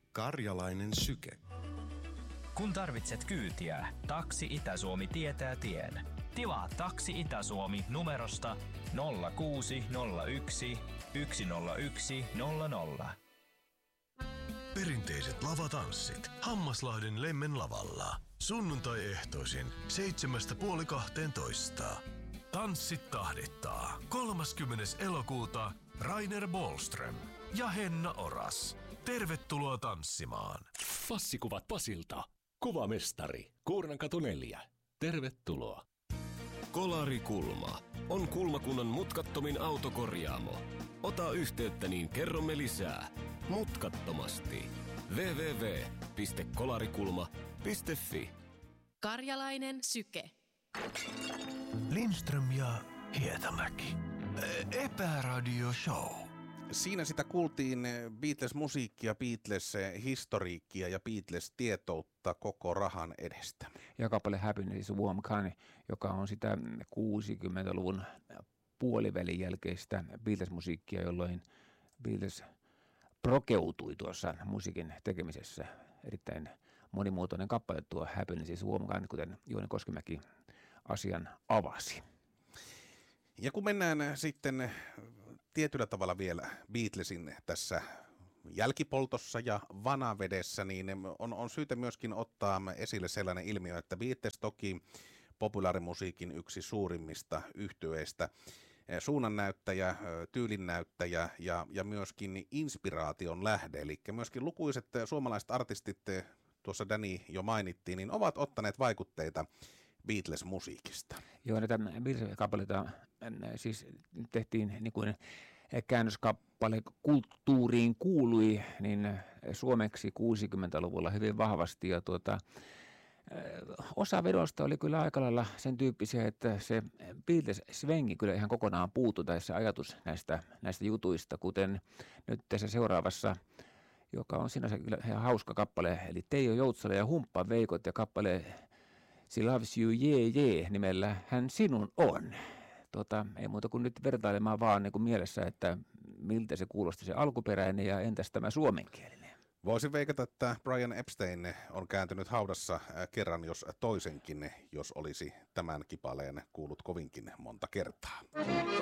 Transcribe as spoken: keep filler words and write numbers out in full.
Karjalainen syke. Kun tarvitset kyytiä, Taksi Itä-Suomi tietää tien. Tilaa Taksi Itä-Suomi numerosta nolla kuusi nolla yksi yksi nolla yksi nolla nolla. Perinteiset lavatanssit Hammaslahden Lemmen lavalla. Sunnuntai-ehtoisin seitsemästä puoli kahteentoista. Tanssit tahdittaa. kolmaskymmenes elokuuta Rainer Bohlström ja Henna Oras. Tervetuloa tanssimaan. Passikuvat Pasilta. Kuvamestari. Kuurnankatu neljä. Tervetuloa. Kolarikulma on Kulmakunnan mutkattomin autokorjaamo. Ota yhteyttä, niin kerromme lisää. Mutkattomasti. double-u double-u double-u piste kolarikulma piste fi. Karjalainen syke. Lindström ja Hietamäki. Epäradio Show. Siinä sitä kuultiin Beatles-musiikkia, Beatles-historiikkia ja Beatles-tietoutta koko rahan edestä. Ja kappale Happiness Warm Kind, joka on sitä kuusikymmentäluvun puolivälin jälkeistä Beatles-musiikkia, jolloin Beatles prokeutui tuossa musiikin tekemisessä. Erittäin monimuotoinen kappale tuo Happiness is Warm Kind, kuten Jouni Koskimäki asian avasi. Ja kun mennään sitten tietyllä tavalla vielä Beatlesin tässä jälkipoltossa ja vanavedessä, niin on, on syytä myöskin ottaa esille sellainen ilmiö, että Beatles toki populaarimusiikin yksi suurimmista yhtyeistä, suunnannäyttäjä, tyylinnäyttäjä ja, ja myöskin inspiraation lähde. Eli myöskin lukuiset suomalaiset artistit, tuossa Danny jo mainittiin, niin ovat ottaneet vaikutteita Beatles-musiikista. Joo, näitä Beatles-kappaleita siis tehtiin niin kuin käännöskappale kulttuuriin kuului, niin suomeksi kuusikymmentäluvulla hyvin vahvasti. Ja tuota, osa vedosta oli kyllä aika lailla sen tyyppisiä, että se Beatles-svengi kyllä ihan kokonaan puuttui, tai se ajatus näistä, näistä jutuista, kuten nyt tässä seuraavassa, joka on sinänsä kyllä ihan hauska kappale, eli Teijo Joutsala ja Humppa Veikot ja kappale She Loves You, yeah, yeah, nimellä Hän sinun on. Tota, ei muuta kuin nyt vertailemaan vaan niin kuin mielessä, että miltä se kuulosti se alkuperäinen ja entäs tämä suomenkielinen. Voisin veikata, että Brian Epstein on kääntynyt haudassa kerran jos toisenkin, jos olisi tämän kipaleen kuullut kovinkin monta kertaa.